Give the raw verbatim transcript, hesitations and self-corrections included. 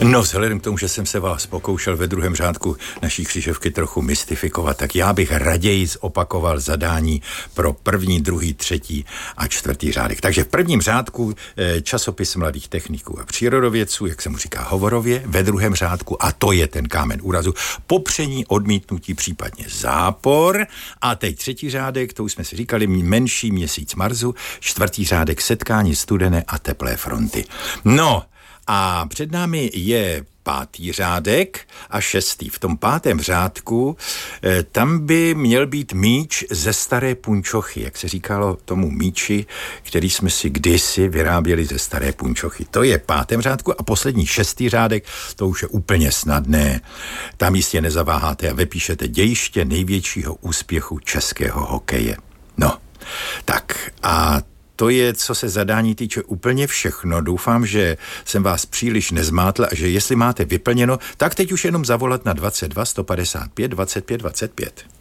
No, vzhledem k tomu, že jsem se vás pokoušel ve druhém řádku naší křižovky trochu mystifikovat, tak já bych raději zopakoval zadání pro první, druhý, třetí a čtvrtý řádek. Takže v prvním řádku časopis mladých techniků a přírodovědců, jak se mu říká hovorově, ve druhém řádku, a to je ten kámen úrazu, popření, odmítnutí, případně zápor. A teď třetí řádek, to už jsme si říkali, menší měsíc Marsu, čtvrtý řádek setkání studené a teplé fronty. No, a před námi je pátý řádek a šestý. V tom pátém řádku eh, tam by měl být míč ze staré punčochy, jak se říkalo tomu míči, který jsme si kdysi vyráběli ze staré punčochy. To je v pátém řádku a poslední šestý řádek, to už je úplně snadné. Tam jistě nezaváháte a vypíšete dějiště největšího úspěchu českého hokeje. No, tak a to je, co se zadání týče, úplně všechno. Doufám, že jsem vás příliš nezmátl a že jestli máte vyplněno, tak teď už jenom zavolat na dvacet dva sto padesát pět dvacet pět dvacet pět.